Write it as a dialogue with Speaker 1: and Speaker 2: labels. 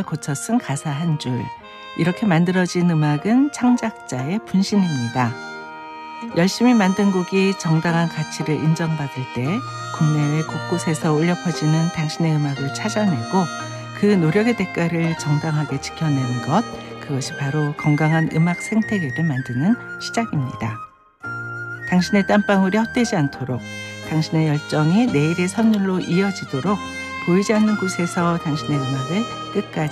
Speaker 1: 고쳐 쓴 가사 한 줄, 이렇게 만들어진 음악은 창작자의 분신입니다. 열심히 만든 곡이 정당한 가치를 인정받을 때 국내외 곳곳에서 울려 퍼지는 당신의 음악을 찾아내고 그 노력의 대가를 정당하게 지켜내는 것, 그것이 바로 건강한 음악 생태계를 만드는 시작입니다. 당신의 땀방울이 헛되지 않도록, 당신의 열정이 내일의 선율로 이어지도록 보이지 않는 곳에서 당신의 음악을 끝까지